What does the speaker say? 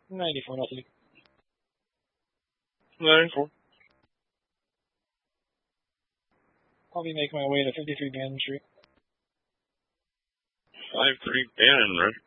94, nothing. 94. I'll be making my way to 53 Bannon Street. 53 Bannon, right?